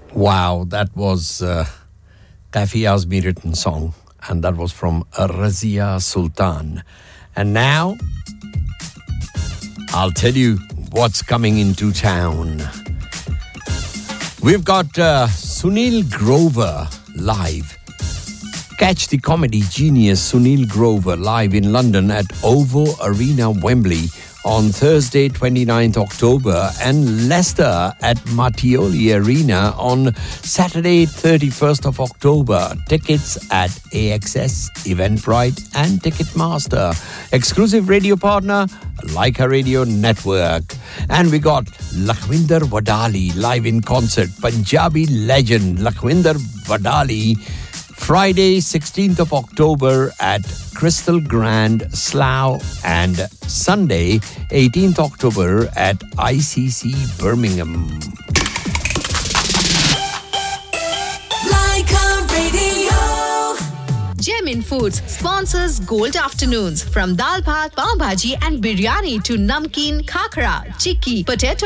Wow, that was Kafi Azmi written song, and that was from Razia Sultan. And now, I'll tell you what's coming into town. We've got Sunil Grover live. Catch the comedy genius Sunil Grover live in London at OVO Arena, Wembley on Thursday, 29th October, and Leicester at Mattioli Arena on Saturday, 31st of October. Tickets at AXS, Eventbrite, and Ticketmaster. Exclusive radio partner, Leica Radio Network. And we got Lakhwinder Wadali live in concert. Punjabi legend Lakhwinder Wadali. Friday, 16th of October at Crystal Grand, Slough, and Sunday, 18th October at ICC Birmingham. Leica Radio. Gemin Foods sponsors Gold Afternoons. From dal bhat, pav bhaji and biryani to namkeen, khakra, chikki, potato